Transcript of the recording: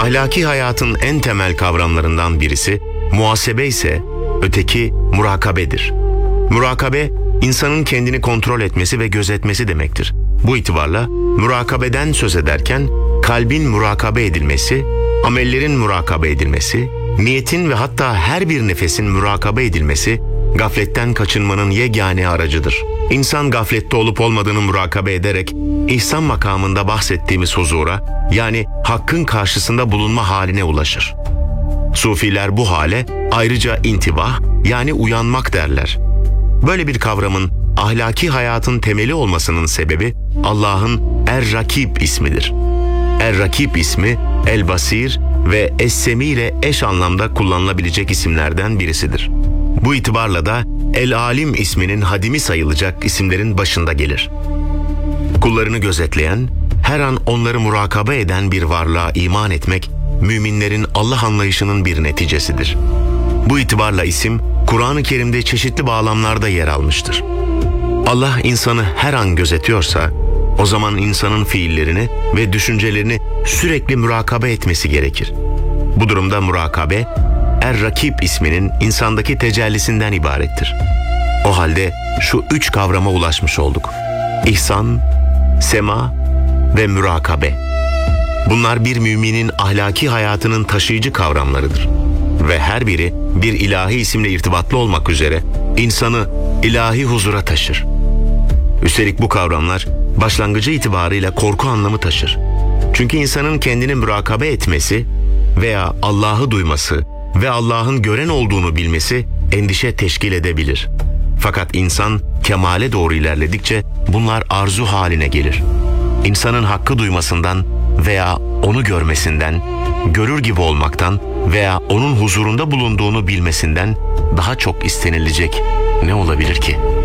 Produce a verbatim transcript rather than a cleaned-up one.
Ahlaki hayatın en temel kavramlarından birisi muhasebe ise öteki murakabedir. Murakabe, insanın kendini kontrol etmesi ve gözetmesi demektir. Bu itibarla murakabeden söz ederken kalbin murakabe edilmesi, amellerin murakabe edilmesi, niyetin ve hatta her bir nefesin murakabe edilmesi gafletten kaçınmanın yegane aracıdır. İnsan gaflette olup olmadığını murakabe ederek ihsan makamında bahsettiğimiz huzura, yani hakkın karşısında bulunma haline ulaşır. Sufiler bu hale ayrıca intibah, yani uyanmak derler. Böyle bir kavramın ahlaki hayatın temeli olmasının sebebi Allah'ın Er-Rakib ismidir. Er-Rakib ismi El-Basir ve Es-Semi ile eş anlamda kullanılabilecek isimlerden birisidir. Bu itibarla da El-Alim isminin hadimi sayılacak isimlerin başında gelir. Kullarını gözetleyen, her an onları murakabe eden bir varlığa iman etmek, müminlerin Allah anlayışının bir neticesidir. Bu itibarla isim, Kur'an-ı Kerim'de çeşitli bağlamlarda yer almıştır. Allah insanı her an gözetiyorsa, o zaman insanın fiillerini ve düşüncelerini sürekli murakabe etmesi gerekir. Bu durumda murakabe, Er-Rakib isminin insandaki tecellisinden ibarettir. O halde şu üç kavrama ulaşmış olduk: İhsan, sema ve mürakabe. Bunlar bir müminin ahlaki hayatının taşıyıcı kavramlarıdır. Ve her biri bir ilahi isimle irtibatlı olmak üzere insanı ilahi huzura taşır. Üstelik bu kavramlar başlangıcı itibarıyla korku anlamı taşır. Çünkü insanın kendini mürakabe etmesi veya Allah'ı duyması ve Allah'ın gören olduğunu bilmesi endişe teşkil edebilir. Fakat insan kemale doğru ilerledikçe bunlar arzu haline gelir. İnsanın hakkı duymasından veya onu görmesinden, görür gibi olmaktan veya onun huzurunda bulunduğunu bilmesinden daha çok istenilecek ne olabilir ki?